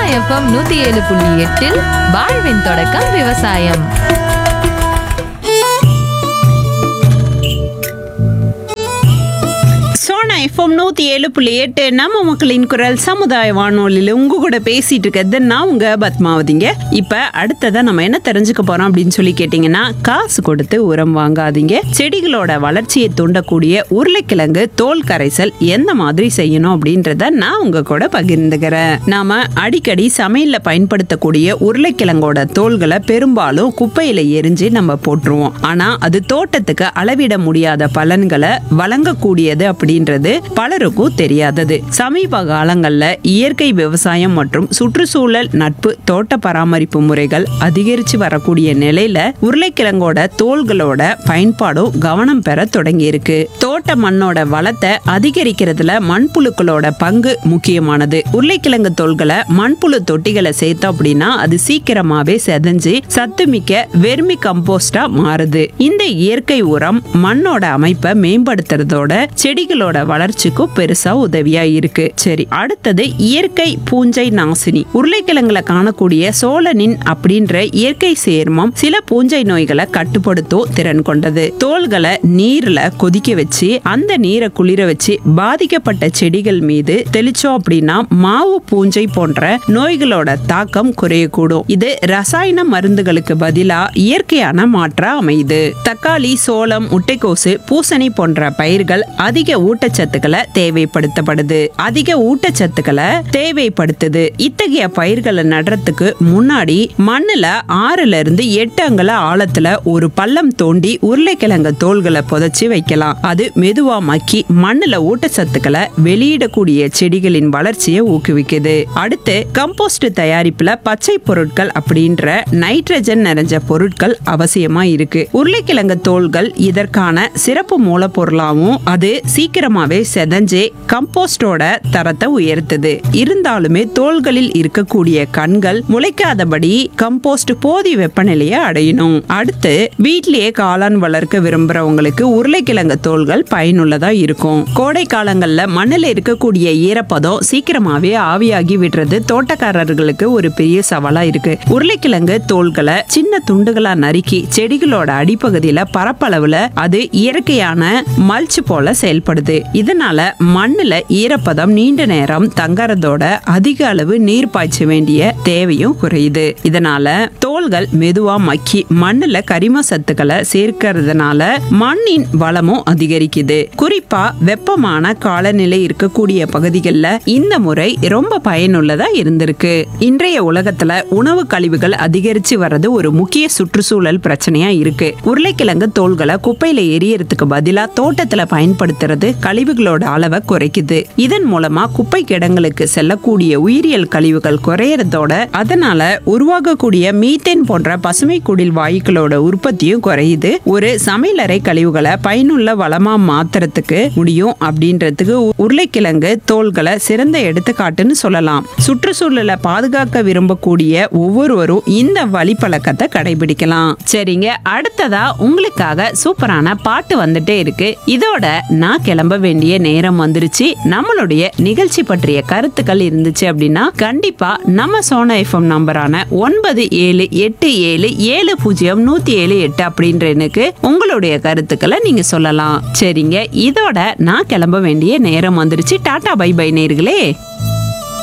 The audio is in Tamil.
எஃப்எம் 107.8 வாழ்வின் தொடக்கம் விவசாயம். எஃப்எம் 107.8 நம்ம மக்களின் குரல் சமுதாய வானொலியில உங்க கூட பேசிட்டு இருக்கிறது நான் உங்க பத்மாவதிங்க. இப்ப அடுத்ததா நம்ம என்ன தெரிஞ்சுக்க போறோம் அப்படின்னு சொல்லி கேட்டீங்கன்னா, காசு கொடுத்து உரம் வாங்காதீங்க. செடிகளோட வளர்ச்சியை தூண்டக்கூடிய உருளைக்கிழங்கு தோல் கரைசல் எந்த மாதிரி செய்யணும் அப்படின்றத நான் உங்க கூட பகிர்ந்துக்கிறேன். நாம அடிக்கடி சமையல்ல பயன்படுத்தக்கூடிய உருளைக்கிழங்கோட தோல்களை பெரும்பாலும் குப்பையில எரிஞ்சு நம்ம போட்டுருவோம். ஆனா அது தோட்டத்துக்கு அளவிட முடியாத பலன்களை வழங்கக்கூடியது அப்படின்றது பலருக்கும் தெரியாதது. சமீப காலங்கள்ல இயற்கை விவசாயம் மற்றும் சுற்றுச்சூழல் நட்பு தோட்ட பராமரிப்பு முறைகள் அதிகரிச்சு வரக்கூடிய நிலையில உருளைக்கிழங்கோட தோல்களோட பயன்பாடும் கவனம் பெற தொடங்கி இருக்கு. தோட்ட மண்ணோட வளத்தை அதிகரிக்கிறதுல மண்புழுக்களோட பங்கு முக்கியமானது. உருளைக்கிழங்கு தோல்களை மண்புழு தொட்டிகளை சேர்த்தோம் அப்படின்னா அது சீக்கிரமாவே செதஞ்சு சத்துமிக்க வெர்மி கம்போஸ்டா மாறுது. இந்த இயற்கை உரம் மண்ணோட அமைப்பை மேம்படுத்துறதோட செடிகளோட வளர்ச்சிக்கும் பெருசா உதவியா இருக்கு. சரி, அடுத்தது இயற்கை பூஞ்சை நாசினி. உருளைக்கிழங்குல காணக்கூடிய சோலனின் அப்படின்ற இயற்கை சேர்மம் சில பூஞ்சை நோய்களை கட்டுப்படுத்தும் திறன் கொண்டது. தோல்களை நீர்ல கொதிக்க வச்சு அந்த நீரை குளிர வச்சு பாதிக்கப்பட்ட செடிகள் மீது தெளிச்சோம் அப்படின்னா மாவு பூஞ்சை போன்ற நோய்களோட தாக்கம் குறையக்கூடும். இது ரசாயன மருந்துகளுக்கு பதிலா இயற்கையான மாற்றா அமையுது. தக்காளி, சோளம், முட்டைக்கோசு, பூசணி போன்ற பயிர்கள் அதிக ஊட்டச்சத்துக்களை தேவைப்படுத்துது. இத்தகைய பயிர்களை நடுறதுக்கு முன்னாடி மண்ணுல 6 இருந்து 8 அங்குல ஆழத்துல ஒரு பள்ளம் தோண்டி உருளைக்கிழங்கு தோல்களை புதைச்சி வைக்கலாம். அது மெதுவா மக்கி மண்ணுல ஊட்டச்சத்துக்களை வெளியிடக்கூடிய செடிகளின் வளர்ச்சியை ஊக்குவிக்குது. அடுத்து கம்போஸ்ட் தயாரிப்புல பச்சை பொருட்கள் அப்படின்ற நைட்ரஜன் நிறைஞ்ச பொருட்கள் அவசியமா இருக்கு. உருளைக்கிழங்கு தோல்கள் இதற்கான சிறப்பு மூலப்பொருளாவும் அது சீக்கிரமாவே செதஞ்சே கம்போஸ்டோட தரத்தை உயர்த்துது. இருந்தாலுமே தோல்களில் இருக்கக்கூடிய கண்கள் முளைக்காதபடி கம்போஸ்ட் போதிய வெப்பநிலையை அடையணும். அடுத்து வீட்டிலேயே காளான் வளர்க்க விரும்புறவங்களுக்கு உருளைக்கிழங்கு தோல்கள் பயனுள்ளதா இருக்கும். கோடை காலங்கள்ல மண்ணில் இருக்கக்கூடிய ஈரப்பதம் சீக்கிரமாவே ஆவியாகி விடுறது தோட்டக்காரர்களுக்கு ஒரு பெரிய சவாலா இருக்கு. உருளைக்கிழங்கு தோல்களை சின்ன துண்டுகளா நறுக்கி செடிகளோட அடிப்பகுதியில பரப்பளவுல அது இயற்கையான மல்ச் போல செயல்படுது. இதனால மண்ணுல ஈரப்பதம் நீண்ட நேரம் தங்கறதோட அதிக அளவு நீர் பாய்ச்ச வேண்டிய தேவையும் குறையுது. இதனால தோல்கள் மெதுவா மக்கி மண்ணுல கரிம சத்துக்களை சேர்க்கிறதுனால மண்ணின் வளமும் அதிகரிக்குது. குறிப்பா வெப்பமான காலநிலை இருக்கக்கூடிய பகுதிகளில் இந்த முறை ரொம்ப பயனுள்ளதா இருந்திருக்கு. இன்றைய உலகத்துல உணவு கழிவுகள் அதிகரிச்சு வர்றது ஒரு முக்கிய சுற்றுச்சூழல் பிரச்சனையா இருக்கு. உருளைக்கிழங்கு தோல்களை குப்பையில எரியறதுக்கு பதிலா தோட்டத்துல பயன்படுத்துறது கழிவுகளோட அளவை குறைக்குது. இதன் மூலமா குப்பை கிடங்களுக்கு செல்லக்கூடிய உயிரியல் கழிவுகள் குறையறதோட அதனால உருவாகக்கூடிய மீத்தேன் போன்ற பசுமை குடில் வாயுக்களோட உற்பத்தியும் குறையுது. ஒரு சமையலறை கழிவுகளை பயனுள்ள வளமா மாத்துறதுக்கு முடியும் அப்படின்றதுக்கு உருளைக்கிழங்கு தோல்களை சிறந்த எடுத்துக்காட்டுன்னு சொல்லலாம். சுற்றுச்சூழலை பாதுகாக்க விரும்பக்கூடிய ஒவ்வொருவரும் இந்த வழிப்பழக்கத்தை கடைபிடிக்கலாம். சரிங்க, அடுத்ததா உங்களுக்காக சூப்பரான பாட்டு வந்துட்டே இருக்கு. இதோட நான் கிளம்ப வேண்டிய நேரம் வந்துருச்சு. நம்மளுடைய நிகழ்ச்சி பற்றிய கருத்துக்கள் இருந்துச்சு அப்படின்னா கண்டிப்பா நம்ம சோனா எஃப்எம் நம்பரான 9787700178 அப்படின்ற எனக்கு உங்களுடைய கருத்துக்களை நீங்க சொல்லலாம். சரிங்க, இதோட நான் கிளம்ப வேண்டிய நேரம் வந்துருச்சு. டாடா பை பை நேயர்களே.